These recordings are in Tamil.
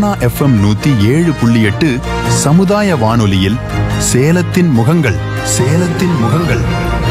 சோனா FM 107.8 சமுதாய வானொலியில் சேலத்தின் முகங்கள். சேலத்தின் முகங்கள்.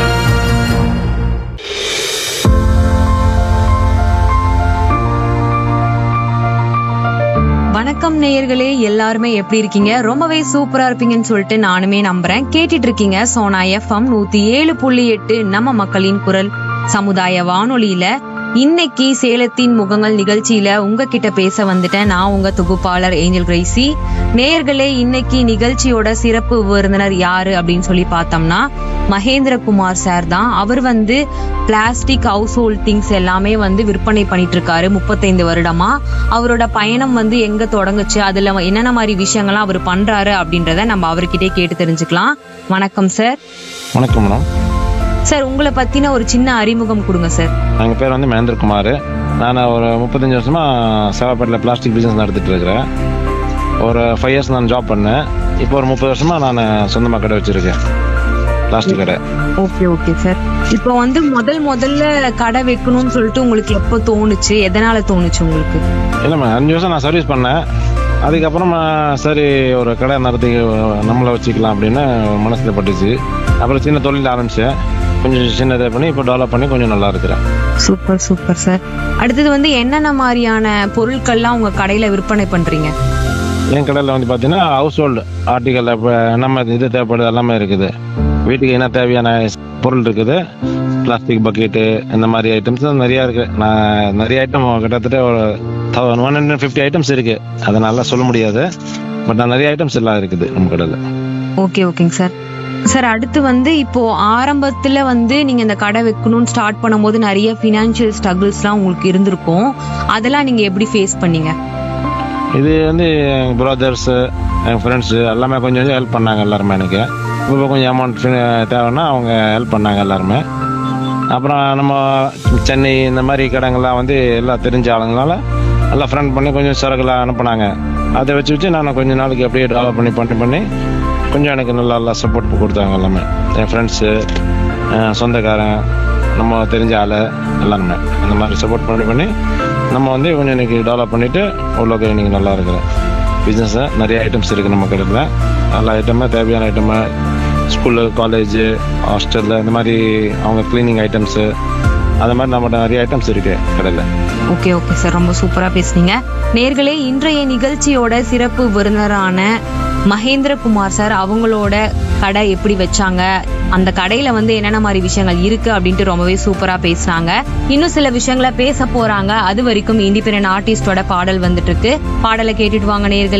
வணக்கம் நேயர்களே, எல்லாருமே எப்படி இருக்கீங்க? ரொம்பவே சூப்பரா இருப்பீங்கன்னு சொல்லிட்டு நானுமே நம்புறேன். கேட்டுட்டு இருக்கீங்க சோனா FM 107.8 நம்ம மக்களின் குரல் சமுதாய வானொலியில. இன்னைக்கு சேலத்தின் முகங்கள் நிகழ்ச்சியில உங்ககிட்ட பேச வந்துட்டேன். நான் உங்க தொகுப்பாளர் ஏஞ்சல் கிரேசி. நேயர்களே, இன்னைக்கு நிகழ்ச்சியோட சிறப்பு விருந்தினர் யாரு அப்படின்னு சொல்லி பார்த்தோம்னா மகேந்திரகுமார் சார் தான். அவர் பிளாஸ்டிக் ஹவுஸ் ஹோல்ட் திங்ஸ் எல்லாமே விற்பனை பண்ணிட்டு இருக்காரு 35 வருடமா. அவரோட பயணம் எங்க தொடங்குச்சு, அதுல என்னென்ன மாதிரி விஷயங்கள்லாம் அவர் பண்றாரு அப்படின்றத நம்ம அவர்கிட்டே கேட்டு தெரிஞ்சுக்கலாம். வணக்கம் சார். வணக்கம் மேடம். சார், உங்களை பத்தின ஒரு சின்ன அறிமுகம் கொடுங்க சார். எங்கள் பேர் மகேந்திரகுமார். நான் ஒரு 35 வருஷமா சேவாப்பேட்டில் பிளாஸ்டிக் பிஸ்னஸ் நடத்திட்டு இருக்கிறேன். ஒரு 5 இயர்ஸ் நான் ஜாப் பண்ணேன். இப்போ ஒரு 30 வருஷமா நான் சொந்தமாக கடை வச்சிருக்கேன், பிளாஸ்டிக் கடை. Okay okay sir. இப்போ முதல்ல கடை வைக்கணும்னு சொல்லிட்டு உங்களுக்கு எப்போ தோணுச்சு, எதனால தோணுச்சு உங்களுக்கு? இல்லைம்மா, 5 வருஷம் நான் சர்வீஸ் பண்ணேன். அதுக்கப்புறமா சரி ஒரு கடை நடத்தி நம்மளை வச்சுக்கலாம் அப்படின்னு மனசில் பட்டுச்சு. அப்புறம் சின்ன தொழில் ஆரம்பித்தேன். கொஞ்சம் சின்னதை பண்ணி இப்போ டெவலப் பண்ணி கொஞ்சம் நல்லா இருக்கிறேன். Super super sir. அடுத்தது என்னென்ன மாதிரியான பொருட்கள்லாம் உங்க கடையில விற்பனை பண்றீங்க? என் கடையில் பார்த்தீங்கன்னா ஹவுஸ் ஹோல்டு ஆர்டிக்கல், இப்போ நம்ம இது தேவைப்படுது எல்லாமே இருக்குது. வீட்டுக்கு என்ன தேவையான பொருள் இருக்குது. பிளாஸ்டிக் பக்கெட்டு இந்த மாதிரி ஐட்டம்ஸ் நிறையா இருக்குது. நான் நிறைய ஐட்டம் கிட்டத்தட்ட ஒரு 150 ஐட்டம்ஸ் இருக்குது. அதை நல்லா சொல்ல முடியாது, பட் நான் நிறைய ஐட்டம்ஸ் எல்லாம் இருக்குது நம்ம கடையில். ஓகே ஓகேங்க சார். சார், அடுத்து இப்போ ஆரம்பத்துல நீங்க இந்த கடை வைக்கணும்னு ஸ்டார்ட் பண்ணும்போது நிறைய ஃபினான்ஷியல் ஸ்ட்ரகிள்ஸ்லாம் உங்களுக்கு இருந்திருக்கும். அதெல்லாம் நீங்க எப்படி ஃபேஸ் பண்ணீங்க? இது எங்கள் பிரதர்ஸு, எங்கள் ஃப்ரெண்ட்ஸு எல்லாமே கொஞ்சம் ஹெல்ப் பண்ணாங்க எல்லாருமே. எனக்கு இப்போ கொஞ்சம் அமௌண்ட் தேவைன்னா அவங்க ஹெல்ப் பண்ணாங்க எல்லாருமே. அப்புறம் நம்ம சென்னை இந்த மாதிரி கடைங்கள்லாம் எல்லாம் தெரிஞ்ச ஆளுங்களால எல்லாம் ஃப்ரெண்ட் பண்ணி கொஞ்சம் சரக்குலாம் அனுப்புனாங்க. அதை வச்சு நான் கொஞ்சம் நாளைக்கு அப்படியே டெவலப் பண்ணி கொஞ்சம் எனக்கு நல்லா சப்போர்ட் கொடுத்தாங்க எல்லாமே. என் ஃப்ரெண்ட்ஸு, சொந்தக்காரன், நம்ம தெரிஞ்ச ஆள் எல்லாருமே அந்த மாதிரி சப்போர்ட் பண்ணி நம்ம கொஞ்சம் இன்னைக்கு டெவலப் பண்ணிவிட்டு ஓரளவுக்கு இன்னைக்கு நல்லா இருக்கிறேன். பிஸ்னஸை நிறைய ஐட்டம்ஸ் இருக்குது நம்ம கடையில். நல்ல ஐட்டமாக தேவையான ஐட்டமாக ஸ்கூலு, காலேஜு, ஹாஸ்டலில் இந்த மாதிரி அவங்க கிளீனிங் ஐட்டம்ஸு அது மாதிரி நம்மகிட்ட நிறைய ஐட்டம்ஸ் இருக்கு கடையில். ஓகே ஓகே சார், ரொம்ப சூப்பரா பேசுனீங்க. நேர்களே, இன்றைய நிகழ்ச்சியோட சிறப்பு விருந்தினரான மகேந்திரகுமார் சார் அவங்களோட கடை எப்படி வச்சாங்க, அந்த கடையில என்னென்ன மாதிரி விஷயங்கள் இருக்கு அப்படின்ட்டு ரொம்பவே சூப்பரா பேசினாங்க. இன்னும் சில விஷயங்களை பேச போறாங்க. அது வரைக்கும் இண்டிபெண்டன்ட் ஆர்டிஸ்டோட பாடல் வந்துட்டு இருக்கு. பாடலை கேட்டுட்டு வாங்க நேர்களே.